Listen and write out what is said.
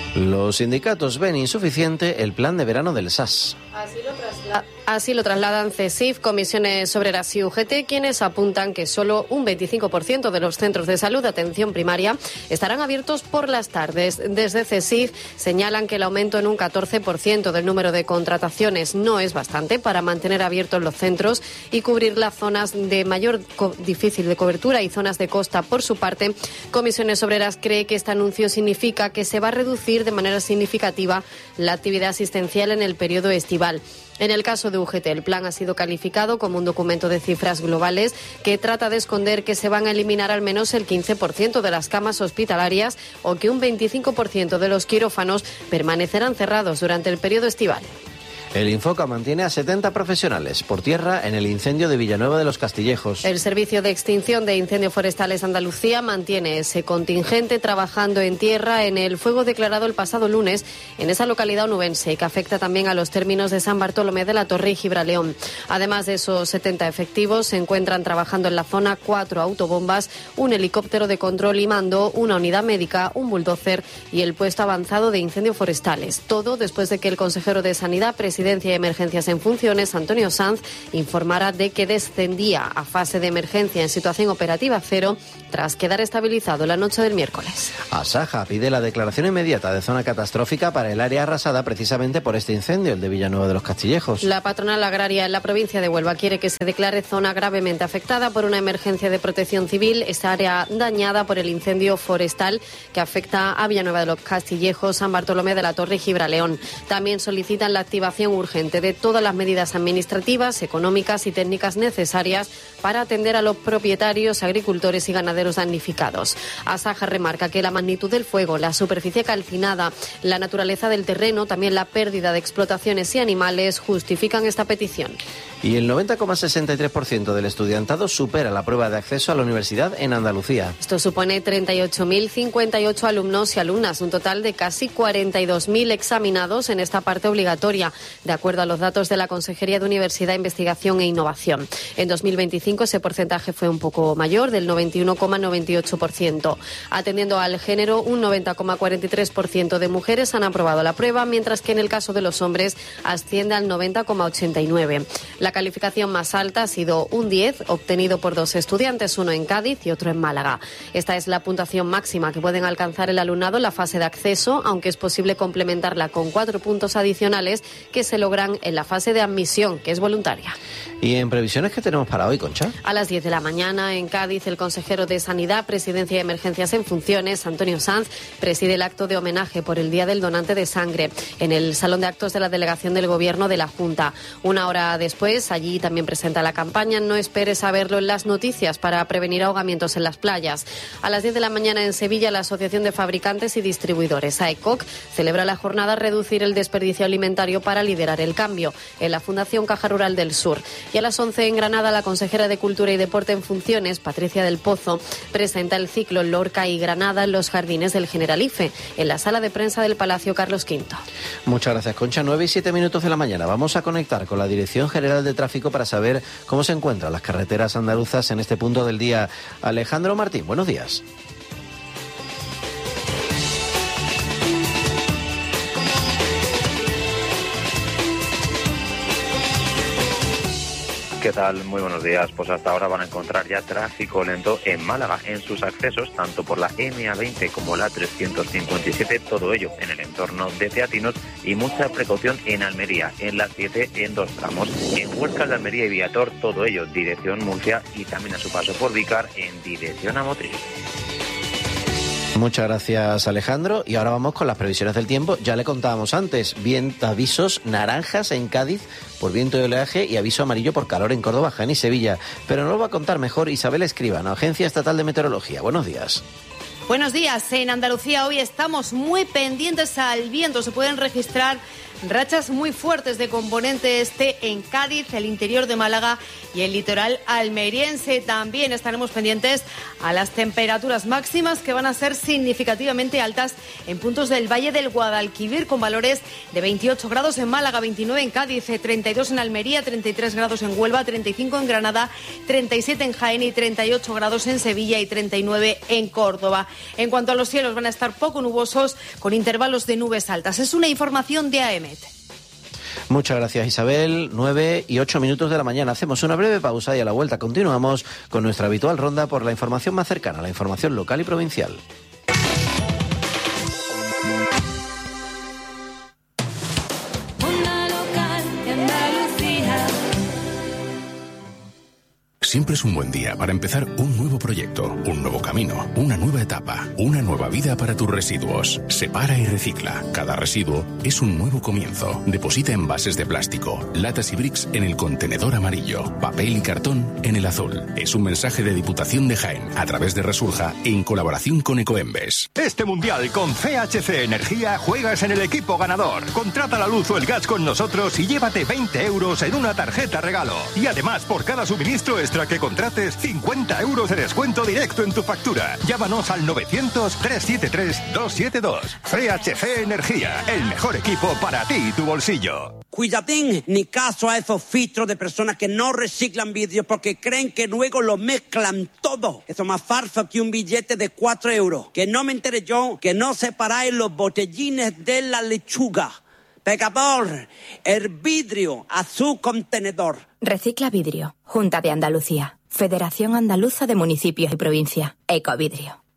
Los sindicatos ven insuficiente el plan de verano del SAS. Así lo trasladan CESIF, Comisiones Obreras y UGT, quienes apuntan que solo un 25% de los centros de salud de atención primaria estarán abiertos por las tardes. Desde CESIF señalan que el aumento en un 14% del número de contrataciones no es bastante para mantener abiertos los centros y cubrir las zonas de mayor difícil de cobertura y zonas de costa. Por su parte, Comisiones Obreras cree que este anuncio significa que se va a reducir de manera significativa la actividad asistencial en el periodo estival. En el caso de UGT, el plan ha sido calificado como un documento de cifras globales que trata de esconder que se van a eliminar al menos el 15% de las camas hospitalarias o que un 25% de los quirófanos permanecerán cerrados durante el periodo estival. El Infoca mantiene a 70 profesionales por tierra en el incendio de Villanueva de los Castillejos. El Servicio de Extinción de Incendios Forestales Andalucía mantiene ese contingente trabajando en tierra en el fuego declarado el pasado lunes en esa localidad onubense, que afecta también a los términos de San Bartolomé de la Torre y Gibraleón. Además de esos 70 efectivos, se encuentran trabajando en la zona 4 autobombas, un helicóptero de control y mando, una unidad médica, un bulldozer y el puesto avanzado de incendios forestales. Todo después de que el consejero de Sanidad, Presidencia de Emergencias en Funciones, Antonio Sanz, informara de que descendía a fase de emergencia en situación operativa cero tras quedar estabilizado la noche del miércoles. Asaja pide la declaración inmediata de zona catastrófica para el área arrasada precisamente por este incendio, el de Villanueva de los Castillejos. La patronal agraria en la provincia de Huelva quiere que se declare zona gravemente afectada por una emergencia de protección civil, esta área dañada por el incendio forestal que afecta a Villanueva de los Castillejos, San Bartolomé de la Torre y Gibraleón. También solicitan la activación urgente de todas las medidas administrativas, económicas y técnicas necesarias para atender a los propietarios, agricultores y ganaderos damnificados. Asaja remarca que la magnitud del fuego, la superficie calcinada, la naturaleza del terreno, también la pérdida de explotaciones y animales justifican esta petición. Y el 90,63% del estudiantado supera la prueba de acceso a la universidad en Andalucía. Esto supone 38.058 alumnos y alumnas, un total de casi 42.000 examinados en esta parte obligatoria, de acuerdo a los datos de la Consejería de Universidad, Investigación e Innovación. En 2025 ese porcentaje fue un poco mayor, del 91,98%. Atendiendo al género, un 90,43% de mujeres han aprobado la prueba, mientras que en el caso de los hombres asciende al 90,89%. La calificación más alta ha sido un 10, obtenido por dos estudiantes, uno en Cádiz y otro en Málaga. Esta es la puntuación máxima que pueden alcanzar el alumnado en la fase de acceso, aunque es posible complementarla con 4 puntos adicionales que se logran en la fase de admisión, que es voluntaria. ¿Y en previsiones qué tenemos para hoy, Concha? A las 10 de la mañana, en Cádiz, el consejero de Sanidad, Presidencia de Emergencias en Funciones, Antonio Sanz, preside el acto de homenaje por el Día del Donante de Sangre en el Salón de Actos de la Delegación del Gobierno de la Junta. Una hora después, allí también presenta la campaña No esperes a verlo en las noticias para prevenir ahogamientos en las playas. A las 10 de la mañana en Sevilla, la Asociación de Fabricantes y Distribuidores, AECOC, celebra la jornada Reducir el desperdicio alimentario para liderar el cambio en la Fundación Caja Rural del Sur. Y a las 11 en Granada, la consejera de Cultura y Deporte en Funciones, Patricia del Pozo, presenta el ciclo Lorca y Granada en los jardines del Generalife, en la sala de prensa del Palacio Carlos V. Muchas gracias, Concha. 9:07 de la mañana. Vamos a conectar con la Dirección General de Tráfico para saber cómo se encuentran las carreteras andaluzas en este punto del día. Alejandro Martín, buenos días. ¿Qué tal? Muy buenos días. Pues hasta ahora van a encontrar ya tráfico lento en Málaga, en sus accesos, tanto por la MA20 como la 357, todo ello en el entorno de Teatinos, y mucha precaución en Almería, en la 7 en 2 tramos. En Huesca de Almería y Viator, todo ello dirección Murcia, y también a su paso por Vícar en dirección a Motril. Muchas gracias, Alejandro. Y ahora vamos con las previsiones del tiempo. Ya le contábamos antes, avisos naranjas en Cádiz por viento y oleaje y aviso amarillo por calor en Córdoba, Jaén y Sevilla. Pero nos lo va a contar mejor Isabel Escribano, Agencia Estatal de Meteorología. Buenos días. Buenos días. En Andalucía hoy estamos muy pendientes al viento. Se pueden registrar Rachas muy fuertes de componente este en Cádiz, el interior de Málaga y el litoral almeriense. También estaremos pendientes a las temperaturas máximas que van a ser significativamente altas en puntos del Valle del Guadalquivir, con valores de 28 grados en Málaga, 29 en Cádiz, 32 en Almería, 33 grados en Huelva, 35 en Granada, 37 en Jaén y 38 grados en Sevilla y 39 en Córdoba. En cuanto a los cielos, van a estar poco nubosos con intervalos de nubes altas. Es una información de AEMET. Muchas gracias, Isabel. 9:08 de la mañana. Hacemos una breve pausa y a la vuelta continuamos con nuestra habitual ronda por la información más cercana, la información local y provincial. Siempre es un buen día para empezar un nuevo proyecto, un nuevo camino, una nueva etapa, una nueva vida para tus residuos. Separa y recicla. Cada residuo es un nuevo comienzo. Deposita envases de plástico, latas y bricks en el contenedor amarillo, papel y cartón en el azul. Es un mensaje de Diputación de Jaén a través de Resurja en colaboración con Ecoembes. Este mundial con CHC Energía juegas en el equipo ganador. Contrata la luz o el gas con nosotros y llévate 20 euros en una tarjeta regalo. Y además, por cada suministro extra que contrates, 50 euros de descuento directo en tu factura. Llámanos al 900-373-272. CHC Energía, el mejor equipo para ti y tu bolsillo. Cuidadín, ni caso a esos filtros de personas que no reciclan vídeos porque creen que luego lo mezclan todo. Eso es más falso que un billete de 4 euros. Que no me enteré yo que no separáis los botellines de la lechuga. Pecador, el vidrio a su contenedor. Recicla vidrio. Junta de Andalucía. Federación Andaluza de Municipios y Provincias. Ecovidrio.